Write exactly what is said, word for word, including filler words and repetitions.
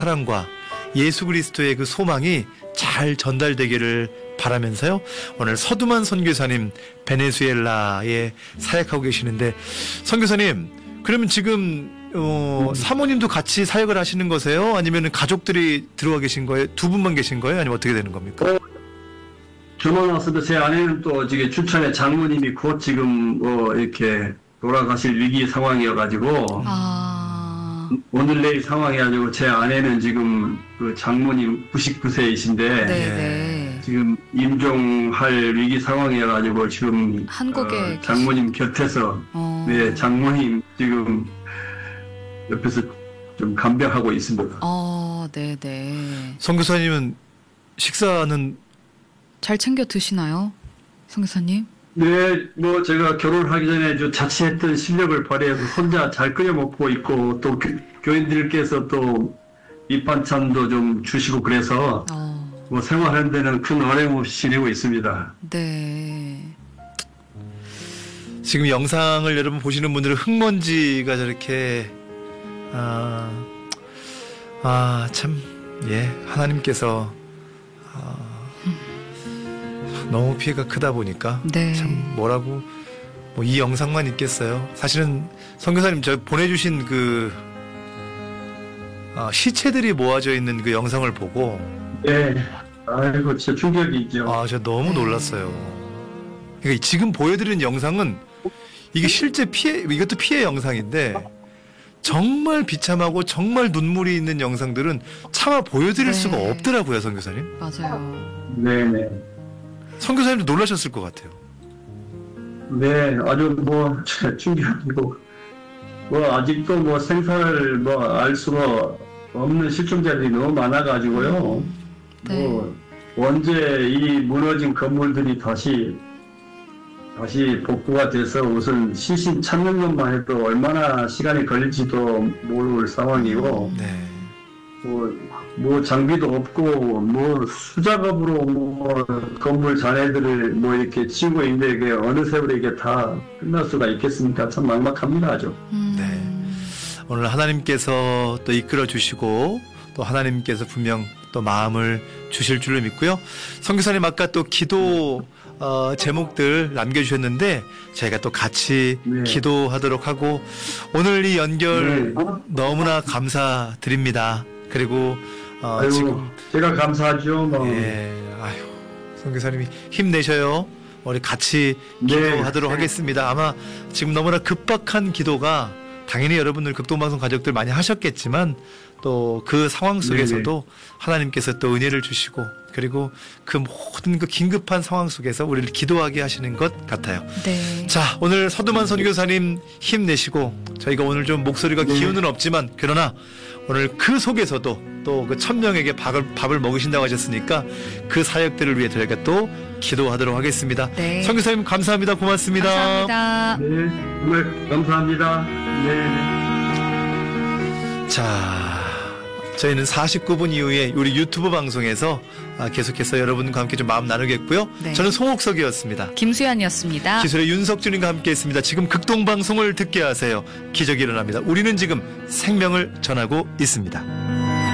사랑과 예수 그리스도의 그 소망이 잘 전달되기를 바라면서요. 오늘 서두만 선교사님 베네수엘라에 사역하고 계시는데, 선교사님 그러면 지금 어, 사모님도 같이 사역을 하시는 거세요? 아니면 가족들이 들어와 계신 거예요? 두 분만 계신 거예요? 아니면 어떻게 되는 겁니까? 어, 결혼 왔을 때 제 아내는 또 지금 출천의 장모님이 곧 지금 어, 이렇게 돌아가실 위기 상황이어가지고 아... 오늘 내일 상황이어가지고 제 아내는 지금 그 장모님 구십구 세이신데 네네. 지금 임종할 위기 상황이어가지고 지금 한국에 어, 장모님 곁에서 어... 네 장모님 지금 옆에서 좀 간병하고 있습니다. 어, 네네. 선교사님은 식사는 잘 챙겨 드시나요, 선교사님? 네, 뭐 제가 결혼하기 전에 좀 자취했던 실력을 발휘해서 혼자 잘 끓여 먹고 있고, 또 교, 교인들께서 또 밑반찬도 좀 주시고 그래서 어... 뭐 생활하는 데는 큰 어려움 없이 지내고 있습니다. 네. 지금 영상을 여러분 보시는 분들은 흙먼지가 저렇게 아, 아, 참, 예, 하나님께서 아, 너무 피해가 크다 보니까 네. 참 뭐라고 뭐 이 영상만 있겠어요. 사실은 선교사님 저 보내주신 그 아, 시체들이 모아져 있는 그 영상을 보고 네, 아이고 진짜 충격이죠. 아, 저 너무 놀랐어요. 그러니까 지금 보여드리는 영상은 이게 실제 피해, 이것도 피해 영상인데 정말 비참하고 정말 눈물이 있는 영상들은 차마 보여드릴 네. 수가 없더라고요, 선교사님. 맞아요. 네네. 선교사님도 놀라셨을 것 같아요. 네, 아주 뭐 충격이고, 뭐 아직도 뭐 생사를 뭐 알 수가 없는 실종자들이 너무 많아가지고요. 네. 뭐 언제 이 무너진 건물들이 다시 다시 복구가 돼서 우선 시신 찾는 것만 해도 얼마나 시간이 걸릴지도 모를 상황이고, 네. 뭐, 뭐 장비도 없고 뭐 수작업으로 뭐 건물 잔해들을 뭐 이렇게 치우고 있는데 이게 어느 세월에 이게 다 끝날 수가 있겠습니까? 참 막막합니다, 아주. 음... 네. 오늘 하나님께서 또 이끌어 주시고 또 하나님께서 분명 또 마음을 주실 줄로 믿고요. 선교사님 아까 또 기도 어, 제목들 남겨주셨는데 저희가 또 같이 네. 기도하도록 하고 오늘 이 연결 네. 너무나 감사드립니다. 그리고 어, 아이고, 지금 제가 감사하죠. 뭐. 예, 아유, 선교사님이 힘내셔요. 우리 같이 네. 기도하도록 하겠습니다. 아마 지금 너무나 급박한 기도가 당연히 여러분들 극동방송 가족들 많이 하셨겠지만 또 그 상황 속에서도 네네. 하나님께서 또 은혜를 주시고 그리고 그 모든 그 긴급한 상황 속에서 우리를 기도하게 하시는 것 같아요. 네. 자, 오늘 서두만 선교사님 힘내시고 저희가 오늘 좀 목소리가 네. 기운은 없지만 그러나 오늘 그 속에서도 또 그 천명에게 밥을, 밥을 먹으신다고 하셨으니까 그 사역들을 위해 저희가 또 기도하도록 하겠습니다. 네. 선교사님 감사합니다. 고맙습니다. 감사합니다. 네, 정말 감사합니다. 네. 자, 저희는 사십구 분 이후에 우리 유튜브 방송에서 계속해서 여러분과 함께 좀 마음 나누겠고요. 네. 저는 송옥석이었습니다. 김수연이었습니다. 기술의 윤석준님과 함께했습니다. 지금 극동방송을 듣게 하세요. 기적이 일어납니다. 우리는 지금 생명을 전하고 있습니다.